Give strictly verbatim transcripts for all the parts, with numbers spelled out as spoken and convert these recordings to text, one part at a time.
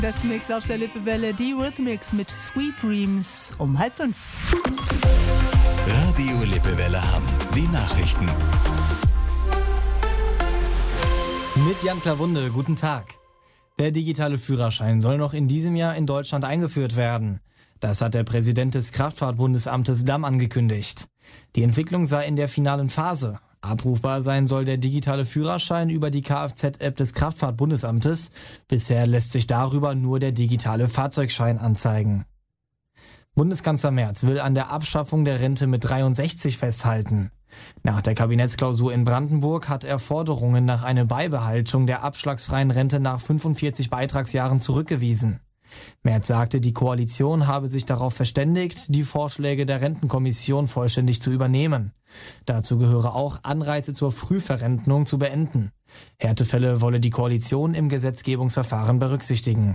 Das Mix auf der Lippewelle, die Rhythmics mit Sweet Dreams um halb fünf. Radio Lippewelle Hamm, die Nachrichten. Mit Jan Klawunde, guten Tag. Der digitale Führerschein soll noch in diesem Jahr in Deutschland eingeführt werden. Das hat der Präsident des Kraftfahrtbundesamtes D A M angekündigt. Die Entwicklung sei in der finalen Phase. Abrufbar sein soll der digitale Führerschein über die Kfz-App des Kraftfahrtbundesamtes. Bisher lässt sich darüber nur der digitale Fahrzeugschein anzeigen. Bundeskanzler Merz will an der Abschaffung der Rente mit dreiundsechzig festhalten. Nach der Kabinettsklausur in Brandenburg hat er Forderungen nach einer Beibehaltung der abschlagsfreien Rente nach fünfundvierzig Beitragsjahren zurückgewiesen. Merz sagte, die Koalition habe sich darauf verständigt, die Vorschläge der Rentenkommission vollständig zu übernehmen. Dazu gehöre auch, Anreize zur Frühverrentung zu beenden. Härtefälle wolle die Koalition im Gesetzgebungsverfahren berücksichtigen.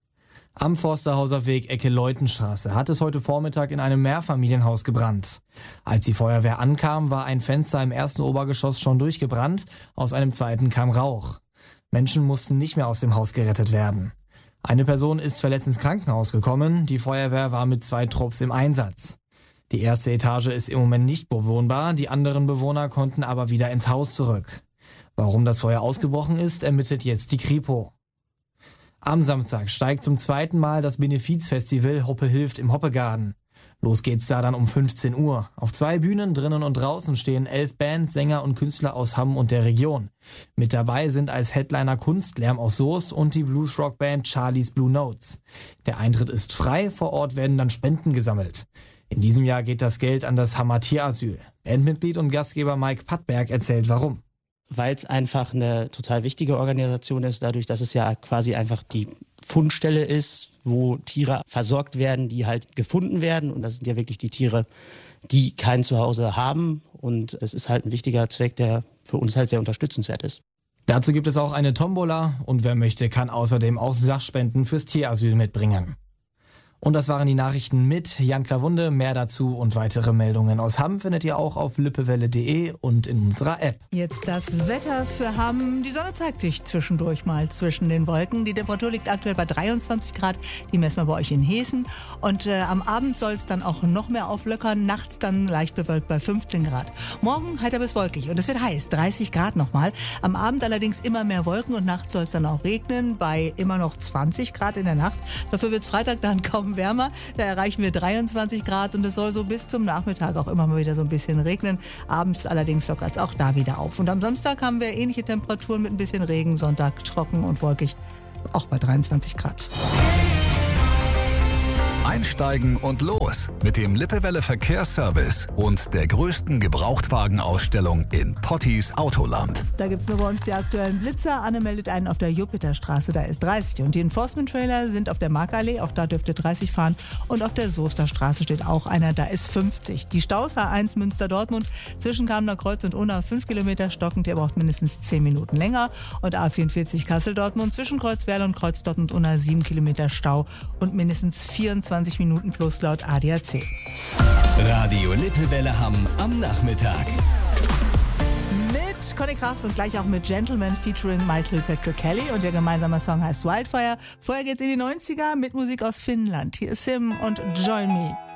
Am Forsterhauser Weg Ecke Leutenstraße hat es heute Vormittag in einem Mehrfamilienhaus gebrannt. Als die Feuerwehr ankam, war ein Fenster im ersten Obergeschoss schon durchgebrannt, aus einem zweiten kam Rauch. Menschen mussten nicht mehr aus dem Haus gerettet werden. Eine Person ist verletzt ins Krankenhaus gekommen, die Feuerwehr war mit zwei Trupps im Einsatz. Die erste Etage ist im Moment nicht bewohnbar, die anderen Bewohner konnten aber wieder ins Haus zurück. Warum das Feuer ausgebrochen ist, ermittelt jetzt die Kripo. Am Samstag steigt zum zweiten Mal das Benefizfestival Hoppe hilft im Hoppegarten. Los geht's da dann um fünfzehn Uhr. Auf zwei Bühnen, drinnen und draußen, stehen elf Bands, Sänger und Künstler aus Hamm und der Region. Mit dabei sind als Headliner Kunstlärm aus Soest und die Bluesrock-Band Charlie's Blue Notes. Der Eintritt ist frei, vor Ort werden dann Spenden gesammelt. In diesem Jahr geht das Geld an das Hammer Tierasyl. Bandmitglied und Gastgeber Mike Pattberg erzählt warum. Weil es einfach eine total wichtige Organisation ist, dadurch, dass es ja quasi einfach die Fundstelle ist, wo Tiere versorgt werden, die halt gefunden werden. Und das sind ja wirklich die Tiere, die kein Zuhause haben. Und es ist halt ein wichtiger Zweck, der für uns halt sehr unterstützenswert ist. Dazu gibt es auch eine Tombola und wer möchte, kann außerdem auch Sachspenden fürs Tierasyl mitbringen. Und das waren die Nachrichten mit Jan Klawunde. Mehr dazu und weitere Meldungen aus Hamm findet ihr auch auf lippewelle punkt de und in unserer App. Jetzt das Wetter für Hamm. Die Sonne zeigt sich zwischendurch mal zwischen den Wolken. Die Temperatur liegt aktuell bei dreiundzwanzig Grad. Die messen wir bei euch in Hessen. Und äh, am Abend soll es dann auch noch mehr auflockern. Nachts dann leicht bewölkt bei fünfzehn Grad. Morgen heiter bis wolkig und es wird heiß. dreißig Grad nochmal. Am Abend allerdings immer mehr Wolken und nachts soll es dann auch regnen. Bei immer noch zwanzig Grad in der Nacht. Dafür wird es Freitag dann kaum wärmer. Da erreichen wir dreiundzwanzig Grad und es soll so bis zum Nachmittag auch immer mal wieder so ein bisschen regnen. Abends allerdings lockert es auch da wieder auf. Und am Samstag haben wir ähnliche Temperaturen mit ein bisschen Regen. Sonntag trocken und wolkig, auch bei dreiundzwanzig Grad. Einsteigen und los mit dem Lippewelle Verkehrsservice und der größten Gebrauchtwagenausstellung in Potties Autoland. Da gibt es nur bei uns die aktuellen Blitzer. Anne meldet einen auf der Jupiterstraße, da ist dreißig. Und die Enforcement-Trailer sind auf der Markallee, auch da dürfte dreißig fahren. Und auf der Soesterstraße steht auch einer, da ist fünfzig. Die Staus A eins Münster-Dortmund zwischen Kamener Kreuz und Unna fünf Kilometer stockend, der braucht mindestens zehn Minuten länger. Und A vierundvierzig Kassel-Dortmund zwischen Kreuzwerl und Kreuzdorf und Unna sieben Kilometer Stau und mindestens vierundzwanzig Minuten plus laut A D A C. Radio Lippewelle Hamm am Nachmittag. Mit Conny Kraft und gleich auch mit Gentleman featuring Michael Patrick Kelly und ihr gemeinsamer Song heißt Wildfire. Vorher geht's in die neunziger mit Musik aus Finnland. Hier ist Sim und Join Me.